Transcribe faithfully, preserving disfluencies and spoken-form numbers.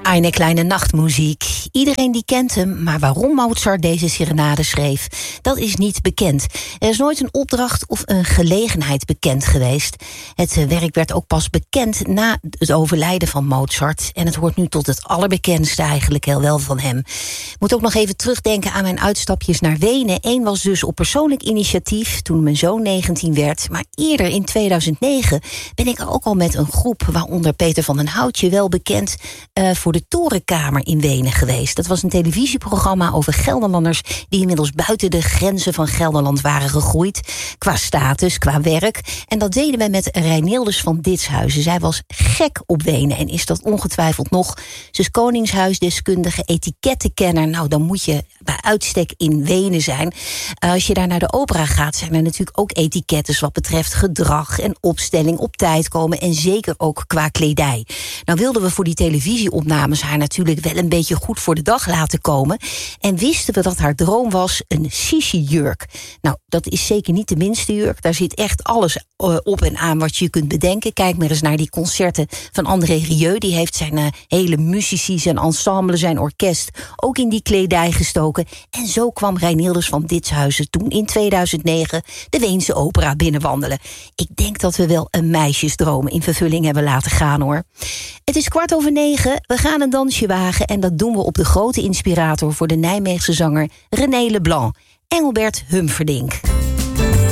Eine kleine nachtmuziek. Iedereen die kent hem, maar waarom Mozart deze serenade schreef, dat is niet bekend. Er is nooit een opdracht of een gelegenheid bekend geweest. Het werk werd ook pas bekend na het overlijden van Mozart. En het hoort nu tot het allerbekendste eigenlijk heel wel van hem. Ik moet ook nog even terugdenken aan mijn uitstapjes naar Wenen. Eén was dus op persoonlijk initiatief toen mijn zoon negentien werd. Maar eerder in tweeduizend negen ben ik ook al met een groep, waaronder Peter van den Houtje, wel bekend, uh, voor de Torenkamer in Wenen geweest. Dat was een televisieprogramma over Gelderlanders die inmiddels buiten de grenzen van Gelderland waren gegroeid, qua status, qua werk. En dat deden we met Reinildes van Ditshuizen. Zij was gek op Wenen en is dat ongetwijfeld nog. Ze is koningshuisdeskundige, etikettenkenner. Nou, dan moet je bij uitstek in Wenen zijn. Uh, als je daar naar de opera gaat, zijn er natuurlijk ook etiketten wat betreft gedrag en opstelling, op tijd komen en zeker ook qua kledij. Nou wilden we voor die televisieopnames haar natuurlijk wel een beetje goed voor de dag laten komen. En wisten we dat haar droom was een Sissi-jurk. Nou, dat is zeker niet de minste jurk. Daar zit echt alles uh, op en aan wat je kunt bedenken. Kijk maar eens naar die concerten van André Rieu. Die heeft zijn uh, hele muzici, zijn ensemble, zijn orkest ook in die kledij gestoken. En zo kwam Reinildes van Ditshuizen toen in tweeduizend negen de Weense opera binnenwandelen. Ik denk dat we wel een meisjesdroom in vervulling hebben laten gaan, hoor. Het is kwart over negen, we gaan een dansje wagen en dat doen we op de grote inspirator voor de Nijmeegse zanger René Leblanc, Engelbert Humperdinck.